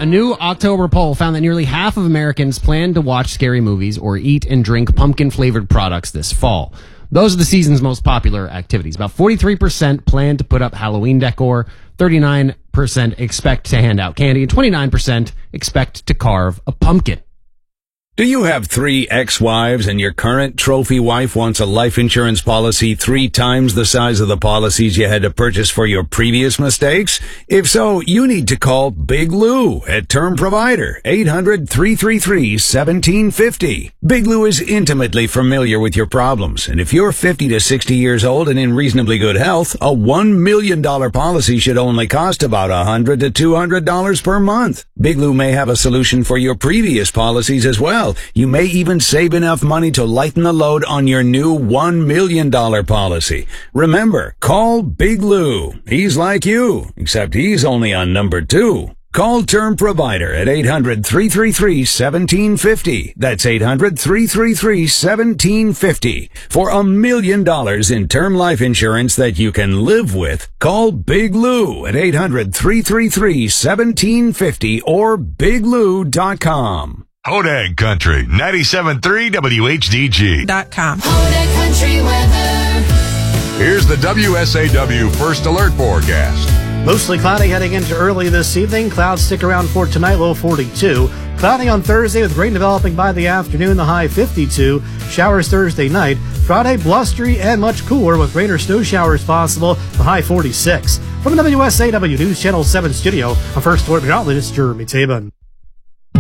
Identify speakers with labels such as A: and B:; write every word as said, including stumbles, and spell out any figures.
A: A new October poll found that nearly half of Americans plan to watch scary movies or eat and drink pumpkin-flavored products this fall. Those are the season's most popular activities. About forty-three percent plan to put up Halloween decor, thirty-nine percent expect to hand out candy, and twenty-nine percent expect to carve a pumpkin.
B: Do you have three ex-wives and your current trophy wife wants a life insurance policy three times the size of the policies you had to purchase for your previous mistakes? If so, you need to call Big Lou at Term Provider, eight hundred, three three three, one seven five zero. Big Lou is intimately familiar with your problems, and if you're fifty to sixty years old and in reasonably good health, a one million dollars policy should only cost about one hundred to two hundred dollars per month. Big Lou may have a solution for your previous policies as well. You may even save enough money to lighten the load on your new one million dollars policy. Remember, call Big Lou. He's like you, except he's only on number two. Call Term Provider at eight hundred, three three three, one seven five zero. That's eight hundred, three three three, one seven five zero. For a million dollars in term life insurance that you can live with, call Big Lou at eight hundred, three three three, one seven five zero or big lou dot com.
C: Hodag Country, ninety-seven point three W H D G.
D: Dot com.
E: Hodag Country weather.
C: Here's the W S A W First Alert forecast.
F: Mostly cloudy heading into early this evening. Clouds stick around for tonight, low forty-two. Cloudy on Thursday with rain developing by the afternoon, the high fifty-two. Showers Thursday night. Friday, blustery and much cooler with rain or snow showers possible, the high forty-six. From the W S A W News Channel seven studio, I'm First Alert Meteorologist Jeremy Tabin.